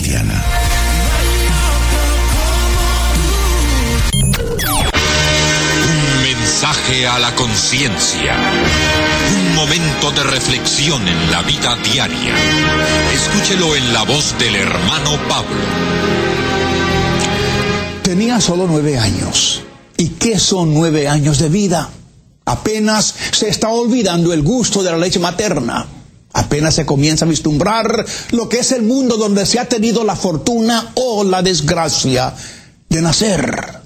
cristiana. Un mensaje a la conciencia. Un momento de reflexión en la vida diaria. Escúchelo en la voz del hermano Pablo. Tenía solo 9 años. ¿Y qué son 9 años de vida? Apenas se está olvidando el gusto de la leche materna. Apenas se comienza a vislumbrar lo que es el mundo donde se ha tenido la fortuna o la desgracia de nacer.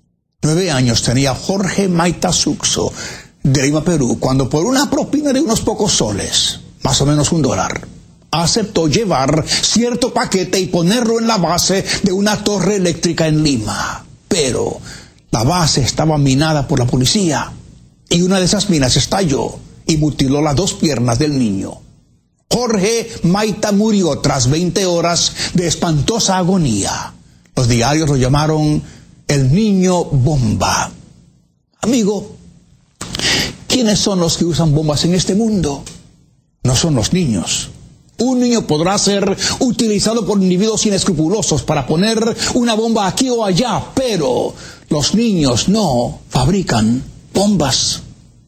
9 años tenía Jorge Maita Suxo, de Lima, Perú, cuando por una propina de unos pocos soles, más o menos $1, aceptó llevar cierto paquete y ponerlo en la base de una torre eléctrica en Lima. Pero la base estaba minada por la policía y una de esas minas estalló y mutiló las 2 piernas del niño. Jorge Maita murió tras 20 horas de espantosa agonía. Los diarios lo llamaron el niño bomba. Amigo, ¿quiénes son los que usan bombas en este mundo? No son los niños. Un niño podrá ser utilizado por individuos inescrupulosos para poner una bomba aquí o allá, pero los niños no fabrican bombas.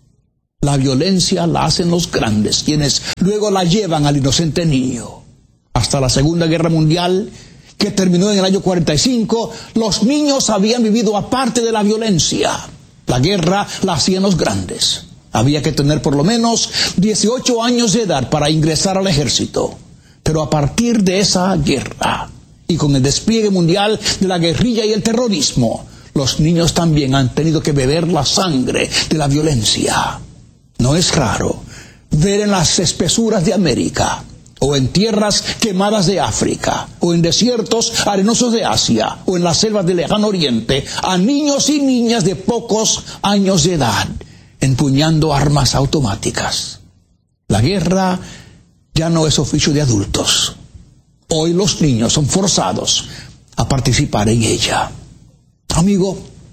La violencia la hacen los grandes, quienes luego la llevan al inocente niño. Hasta la Segunda Guerra Mundial, que terminó en el año 45, los niños habían vivido aparte de la violencia. La guerra la hacían los grandes. Había que tener por lo menos 18 años de edad para ingresar al ejército. Pero a partir de esa guerra, y con el despliegue mundial de la guerrilla y el terrorismo, los niños también han tenido que beber la sangre de la violencia. No es raro ver en las espesuras de América, o en tierras quemadas de África, o en desiertos arenosos de Asia, o en las selvas del Lejano Oriente, a niños y niñas de pocos años de edad, empuñando armas automáticas. La guerra ya no es oficio de adultos. Hoy los niños son forzados a participar en ella. Amigo,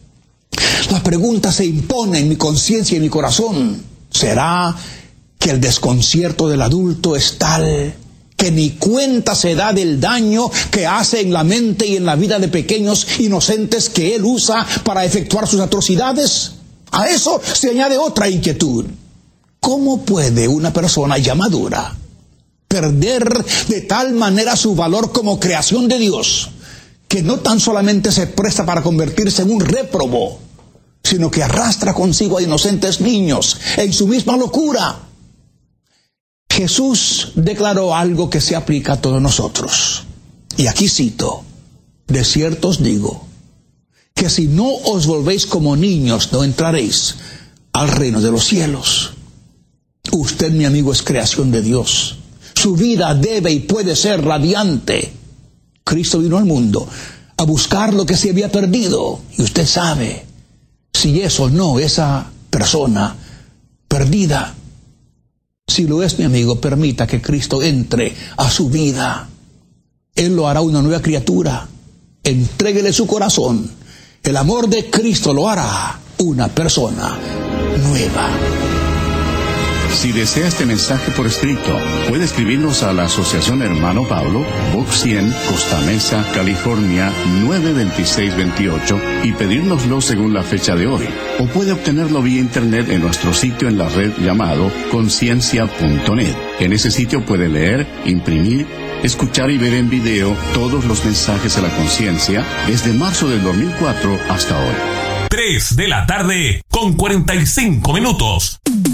la pregunta se impone en mi conciencia y en mi corazón. ¿Será que el desconcierto del adulto es tal que ni cuenta se da del daño que hace en la mente y en la vida de pequeños inocentes que él usa para efectuar sus atrocidades? A eso se añade otra inquietud. ¿Cómo puede una persona ya madura perder de tal manera su valor como creación de Dios, que no tan solamente se presta para convertirse en un réprobo, sino que arrastra consigo a inocentes niños en su misma locura? Jesús declaró algo que se aplica a todos nosotros. Y aquí cito: de cierto os digo, que si no os volvéis como niños, no entraréis al reino de los cielos. Usted, mi amigo, es creación de Dios. Su vida debe y puede ser radiante. Cristo vino al mundo a buscar lo que se había perdido. Y usted sabe si es o no esa persona perdida. Si lo es, mi amigo, permita que Cristo entre a su vida. Él lo hará una nueva criatura. Entréguele su corazón. El amor de Cristo lo hará una persona nueva. Si desea este mensaje por escrito, puede escribirnos a la Asociación Hermano Pablo, Box 100, Costa Mesa, California, 92628 y pedírnoslo según la fecha de hoy. O puede obtenerlo vía internet en nuestro sitio en la red llamado conciencia.net. En ese sitio puede leer, imprimir, escuchar y ver en video todos los mensajes a la conciencia desde marzo del 2004 hasta hoy. 3 de la tarde con 45 minutos.